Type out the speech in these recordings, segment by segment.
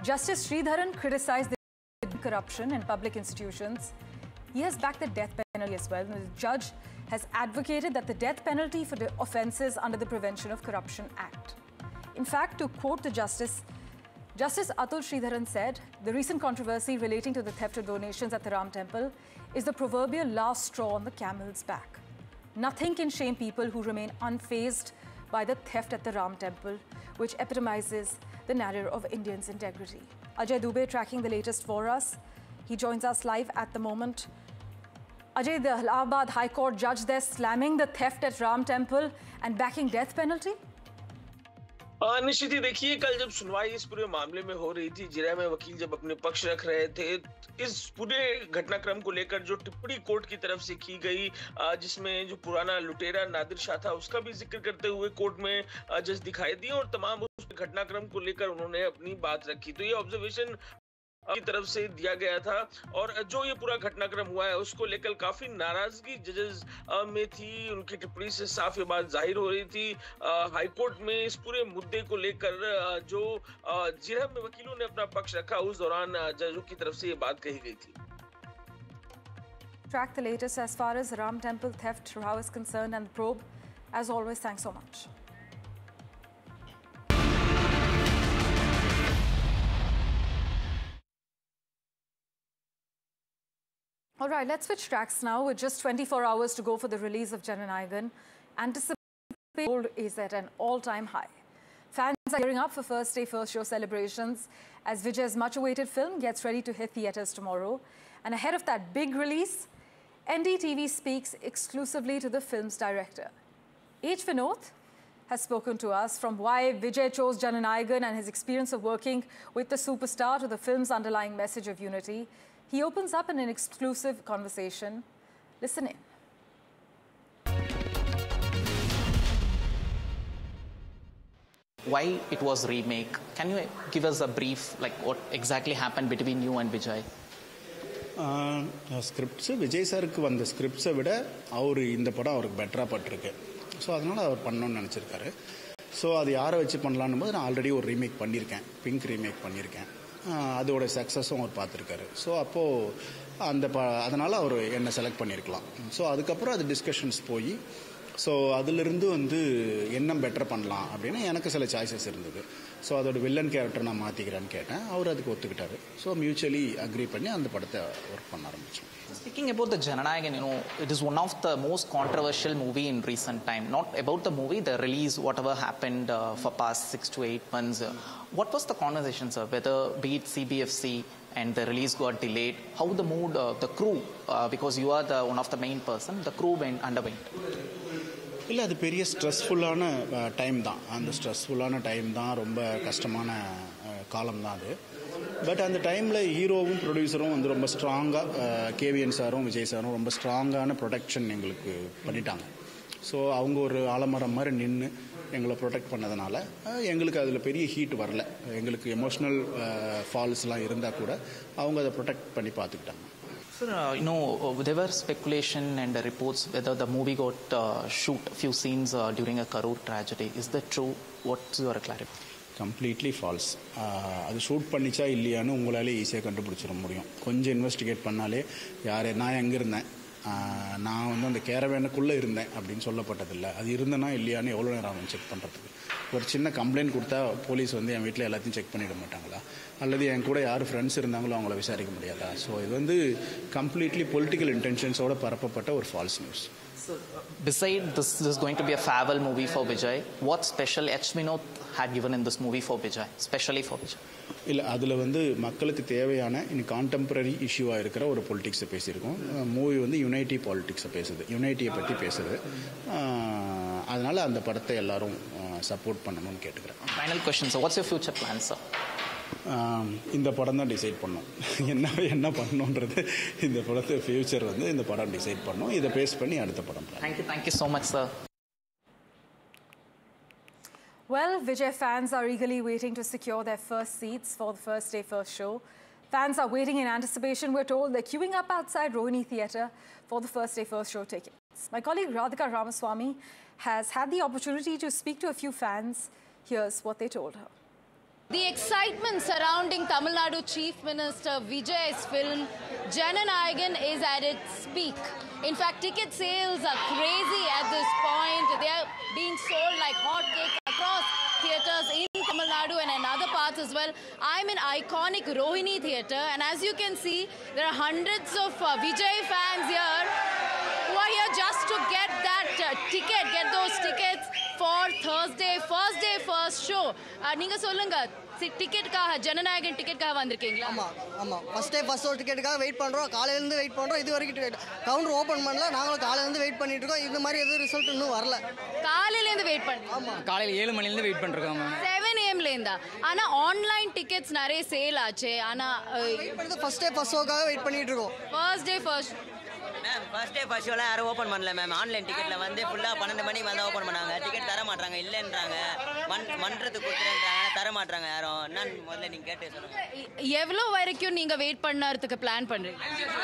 Justice Sridharan criticized the corruption in public institutions. He has backed the death penalty as well. And the judge has advocated that the death penalty for the offences under the Prevention of Corruption Act. In fact, to quote the Justice Atul Sridharan said, the recent controversy relating to the theft of donations at the Ram Temple is the proverbial last straw on the camel's back. Nothing can shame people who remain unfazed by the theft at the Ram Temple, which epitomizes the narrative of Indians' integrity. Ajay Dubey tracking the latest for us. He joins us live at the moment. Ajay, the Allahabad High Court judge there slamming the theft at Ram Temple and backing death penalty? निश्चित ही देखिए, कल जब सुनवाई इस पूरे मामले में हो रही थी, जिरह में वकील जब अपने पक्ष रख रहे थे, इस पूरे घटनाक्रम को लेकर जो टिप्पणी कोर्ट की तरफ से की गई, जिसमें जो पुराना लुटेरा नादिर शाह था उसका भी जिक्र करते हुए कोर्ट में जज दिखाई दिए और तमाम उस घटनाक्रम को लेकर उन्होंने अपनी बात रखी। तो ये ऑब्जर्वेशन की तरफ से दिया गया था और जो ये पूरा घटनाक्रम हुआ है उसको लेकर काफी नाराजगी जजेस में थी। उनकी टिप्पणी से साफ ये बात जाहिर हो रही थी। हाईकोर्ट में इस पूरे मुद्दे को लेकर जो जिरह में वकीलों ने अपना पक्ष रखा, उस दौरान जजों की तरफ से ये बात कही गई थी। Track the latest as far as Ram Temple theft row is concerned and the probe. As always, thanks so much. All right, let's switch tracks now. With just 24 hours to go for the release of Jananayagan, anticipation is at an all-time high. Fans are gearing up for first day, first show celebrations as Vijay's much-awaited film gets ready to hit theatres tomorrow. And ahead of that big release, NDTV speaks exclusively to the film's director. H. Vinod has spoken to us from why Vijay chose Jananayagan and his experience of working with the superstar to the film's underlying message of unity. He opens up in an exclusive conversation. Listen in. Why it was remake? Can you give us a brief, like what exactly happened between you and Vijay? Scripts Vijay sirku vanda scripts விட அவர் இந்த படம் அவருக்கு பெட்டரா பட்டிருக்கு. So அதனால அவர் பண்ணணும்னு நினச்சிருக்காரு. So அது யாரை வச்சு பண்ணலான்னு போது நான் ஆல்ரெடி ஒரு ரீமேக் பண்ணியிருக்கேன், பிங்க் ரீமேக் பண்ணியிருக்கேன். அதோட சக்ஸஸும் அவர் பார்த்துருக்காரு. ஸோ அப்போது அதனால் அவர் என்னை செலக்ட் பண்ணியிருக்கலாம். ஸோ அதுக்கப்புறம் அது டிஸ்கஷன்ஸ் போய் ஸோ அதிலிருந்து வந்து என்ன பெட்டர் பண்ணலாம் அப்படின்னு எனக்கு சில சாய்ஸஸ் இருந்தது. ஸோ அதோட வில்லன் கேரக்டர் நான் மாற்றிக்கிறேன்னு கேட்டேன். அவர் அதுக்கு ஒத்துக்கிட்டாரு. ஸோ மியூச்சுவலி அக்ரி பண்ணி அந்த படத்தை ஒர்க் பண்ண ஆரம்பித்தோம். Speaking about the Jananayagan, it is one of the most controversial movie in recent time. Not about the movie, the release, whatever happened for past 6 to 8 months. What was the conversation, sir? Whether be it CBFC and the release got delayed, how the mood, the crew, because you are one of the main person, the crew underwent. இல்லை, அது பெரிய ஸ்ட்ரெஸ்ஃபுல்லான time தான். அந்த ஸ்ட்ரெஸ்ஃபுல்லான time தான், ரொம்ப கஷ்டமான காலம் தான் அது. பட் அந்த டைமில் ஹீரோவும் ப்ரொடியூசரும் வந்து ரொம்ப ஸ்ட்ராங்காக, கேவிஎன் சாரும் விஜய் சாரும் ரொம்ப ஸ்ட்ராங்கான ப்ரொடெக்ஷன் எங்களுக்கு பண்ணிட்டாங்க. ஸோ அவங்க ஒரு ஆலமரம் மாதிரி நின்று எங்களை ப்ரொடெக்ட் பண்ணதுனால எங்களுக்கு அதில் பெரிய ஹீட் வரல. எங்களுக்கு எமோஷ்னல் ஃபால்ஸ்லாம் இருந்தால் கூட அவங்க அதை ப்ரொடெக்ட் பண்ணி பார்த்துக்கிட்டாங்க. Sir, there were speculation and reports whether the movie got shoot a few scenes during a Karur tragedy. Is that true? What's your clarification? Completely falls. அது ஷூட் பண்ணிச்சா இல்லையான்னு உங்களாலே ஈஸியாக கண்டுபிடிச்சிட முடியும். கொஞ்சம் இன்வெஸ்டிகேட் பண்ணாலே நான் எங்கே இருந்தேன், நான் வந்து அந்த கேரவேனுக்குள்ளே இருந்தேன் அப்படின்னு சொல்லப்பட்டதில்லை. அது இருந்தேன்னா இல்லையான்னு எவ்வளோ நேரம் ஆகும் செக் பண்ணுறதுக்கு? ஒரு சின்ன கம்ப்ளைண்ட் கொடுத்தா போலீஸ் வந்து என் வீட்டில் எல்லாத்தையும் செக் பண்ணிட மாட்டாங்களா? அல்லது என் கூட யார் ஃப்ரெண்ட்ஸ் இருந்தாங்களோ அவங்கள விசாரிக்க முடியாதா? ஸோ இது வந்து கம்ப்ளீட்லி பொலிட்டிக்கல் இன்டென்ஷன்ஸோடு பரப்பப்பட்ட ஒரு falls news. Besides this is going to be a farewell movie for Vijay. What special H. Vinod had given in this movie for Vijay, especially for Vijay? இல்லை, அதில் வந்து மக்களுக்கு தேவையான இன்னும் கான்டெம்பரரி இஷ்யூவாக இருக்கிற ஒரு பொலிட்டிக்ஸை பேசியிருக்கோம். மூவி வந்து யுனைட்டி பாலிட்டிக்ஸை பேசுது, யுனைட்டியை பற்றி பேசுது. அதனால் அந்த படத்தை எல்லாரும் சப்போர்ட் பண்ணணும்னு கேட்டுக்கிறேன். Final question, sir. What's your future plans, sir? இந்த படம் தான் டிசைட் பண்ணோம். என்ன பண்ணணுன்றது இந்த படத்தை ஃபியூச்சர் வந்து இந்த படம் டிசைட் பண்ணோம். இதை பேஸ் பண்ணி அடுத்த படம். Thank you so much, sir. Well, Vijay fans are eagerly waiting to secure their first seats for the first day, first show. Fans are waiting in anticipation. We're told they're queuing up outside Rohini Theatre for the first day, first show tickets. My colleague Radhika Ramaswamy has had the opportunity to speak to a few fans. Here's what they told her. The excitement surrounding Tamil Nadu Chief Minister Vijay's film Jananayagan is at its peak. In fact, ticket sales are crazy at this point. They are being sold like hotcakes across theatres in Tamil Nadu and in other parts as well. I'm in iconic Rohini Theatre, and as you can see, there are hundreds of Vijay fans here who are here just to get that get those tickets for Thursday, first day, first show. Ninga solunga, ticket ka Jananayagan ticket ka vandirkingla? ஆமா first day first show டிக்கெட்டுக்காக wait பண்றோம். காலையில இருந்து wait பண்றோம். இது வரைக்கும் counter open பண்ணல. நாங்களும் காலையில இருந்து வெயிட் பண்ணிட்டு இருக்கோம். இந்த மாதிரி எதுவும் ரிசல்ட் இன்னும் வரல. காலையில இருந்து வெயிட் பண்றீங்க? ஆமா காலையில 7 மணில இருந்து வெயிட் பண்ணிருக்கோம். 7 AM ல இருந்தா. ஆனா ஆன்லைன் டிக்கெட்ஸ் நிறைய சேல் ஆச்சு. ஆனா வெயிட் பண்ணது ஃபர்ஸ்ட் டே ஃபர்ஸ்ட் ஷோக்காக வெயிட் பண்ணிட்டு இருக்கோம். First day first ma'am first day first ஷோலாம் யாரும் ஓப்பன் பண்ணல மேம். ஆன்லைன் டிக்கெட்டில் வந்து ஃபுல்லாக 12 மணிக்கு வந்து ஓப்பன் பண்ணாங்க. டிக்கெட் தர மாட்டாங்க, இல்லைன்றாங்க. மன்றத்துக்கு கொடுத்துறேன்றாங்க, தர மாட்டாங்க யாரும். என்னன்னு முதல்ல நீங்கள் கேட்டு சொல்லுங்கள். எவ்வளோ வரைக்கும் நீங்கள் வெயிட் பண்ணறதுக்கு பிளான் பண்ணுறீங்க?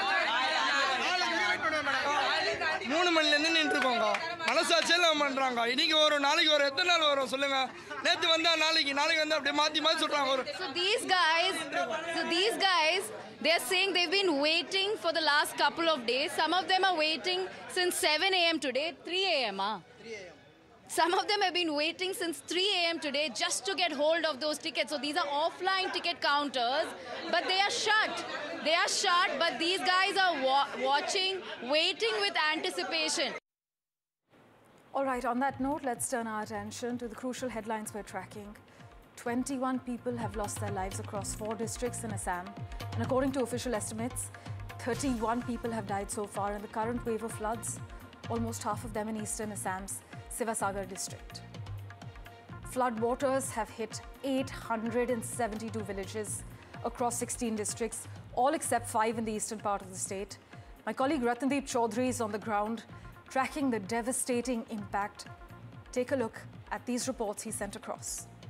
3 மணிலேருந்து நின்றுருக்கோங்க. மனசாட்சியெல்லாம் பண்ணுறாங்க. இன்னைக்கு வரும், நாளைக்கு வரும், எத்தனை நாள் வரும் சொல்லுங்க. நேற்று வந்தா நாளைக்கு வந்து அப்படியே மாற்றி சொல்கிறாங்க. So these guys, they're saying they've been waiting for the last couple of days. Some of them are waiting since 7 AM today. 3 AM, huh? 3 AM. Some of them have been waiting since 3 AM today just to get hold of those tickets. So these are offline ticket counters, but they are shut. They are shut, but these guys are watching, waiting with anticipation. All right, on that note, let's turn our attention to the crucial headlines we're tracking. 21 people have lost their lives across 4 districts in Assam. And according to official estimates, 31 people have died so far in the current wave of floods, almost half of them in eastern Assam's Sivasagar district. Flood waters have hit 872 villages across 16 districts, all except 5 in the eastern part of the state. My colleague Ratandeep Chaudhary is on the ground, tracking the devastating impact. Take a look at these reports he sent across.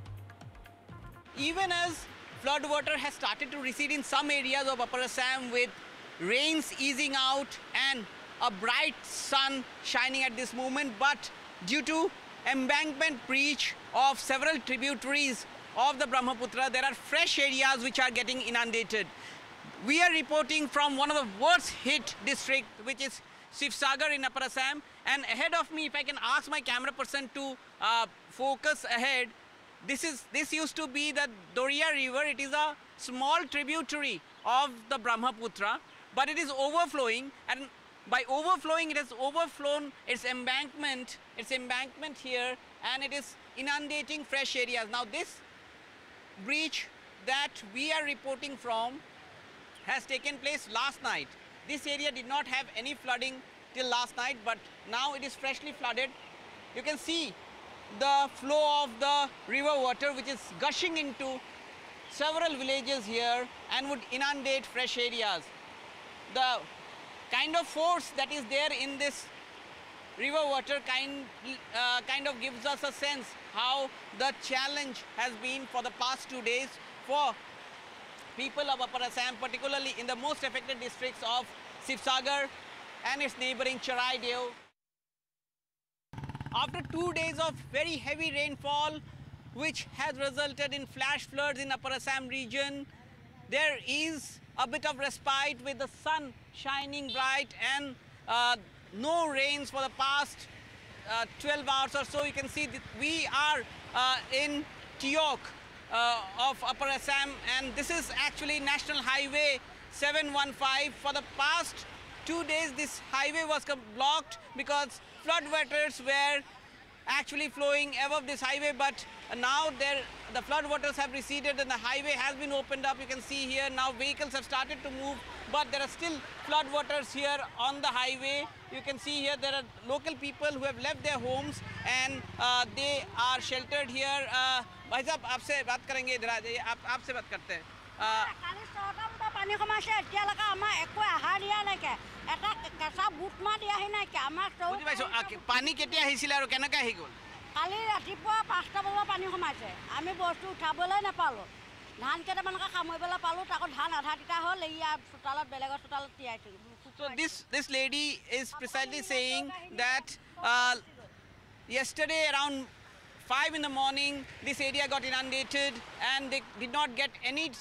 Even as flood water has started to recede in some areas of Upper Assam, with rains easing out and a bright sun shining at this moment, but due to embankment breach of several tributaries of the Brahmaputra, there are fresh areas which are getting inundated. We are reporting from one of the worst hit districts, which is Sivasagar in Upper Assam. And ahead of me, if I can ask my camera person to focus ahead, this used to be the Doria River. It is a small tributary of the Brahmaputra, but it is overflowing, and by overflowing, it has overflown its embankment here, and it is inundating fresh areas. Now this breach that we are reporting from has taken place last night. This area did not have any flooding till last night, but now it is freshly flooded. You can see the flow of the river water, which is gushing into several villages here and would inundate fresh areas. The kind of force that is there in this river water kind of gives us a sense how the challenge has been for the past 2 days for people of Upper Assam, particularly in the most affected districts of Sivasagar and its neighboring Charaideo. After 2 days of very heavy rainfall, which has resulted in flash floods in Upper Assam region, there is a bit of respite with the sun shining bright and no rains for the past 12 hours or so. You can see that we are in Tiok of Upper Assam, and this is actually National Highway 715. For the past 2 days, this highway was blocked because flood waters were actually flowing above this highway, but now the flood waters have receded and the highway has been opened up. You can see here now vehicles have started to move, but there are still flood waters here on the highway. You can see here there are local people who have left their homes and they are sheltered here. भाई साहब आपसे बात करेंगे, इधर आ जाइए, आपसे बात करते हैं. पानी कमासे एतियालका आमार एको आहार दिया नाइके এটা কেঁচা বুট মা দিয়াহি নাইকে আমাৰ বুজি পাইছো. পানী কেতিয়া আহিছিলে আৰু কেনেকৈ আহি গ'ল? কালি ৰাতিপুৱা 5টা বজাত পানী সোমাইছে. আমি বস্তু উঠাবলৈ নাপালোঁ. ধান কেইটামানকে সামৰিবলৈ পালোঁ, তাকো ধান আধা তিতা হ'ল, এইয়া চোতালত বেলেগৰ চোতালত তিয়াই থৈ. So this lady is precisely saying that yesterday around 5 in the morning, this area got inundated and they did not get any